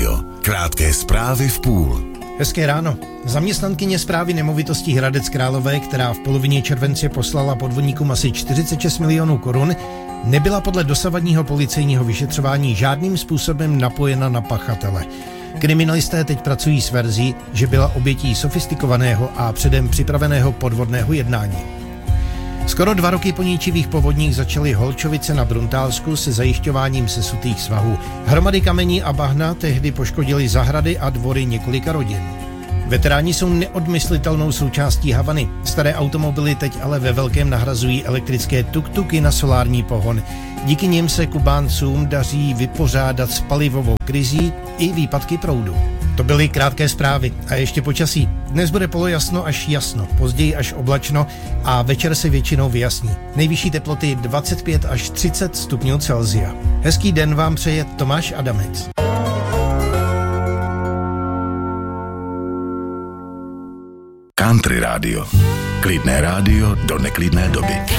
rádio. Krátké zprávy v půl. Hezké ráno. Zaměstnankyně Správy nemovitostí Hradec Králové, která v polovině července poslala podvodníkům asi 46 milionů korun, nebyla podle dosavadního policejního vyšetřování žádným způsobem napojena na pachatele. Kriminalisté teď pracují s verzí, že byla obětí sofistikovaného a předem připraveného podvodného jednání. Skoro 2 roky po ničivých povodních začaly Holčovice na Bruntálsku se zajišťováním sesutých svahů. Hromady kamení a bahna tehdy poškodily zahrady a dvory několika rodin. Veteráni jsou neodmyslitelnou součástí Havany. Staré automobily teď ale ve velkém nahrazují elektrické tuk-tuky na solární pohon. Díky nim se Kubáncům daří vypořádat s palivovou krizí i výpadky proudu. To byly krátké zprávy a ještě počasí. Dnes bude polojasno až jasno, později až oblačno a večer se většinou vyjasní. Nejvyšší teploty 25 až 30 stupňů Celsia. Hezký den vám přeje Tomáš Adamec. Country rádio. Klidné rádio do neklidné doby.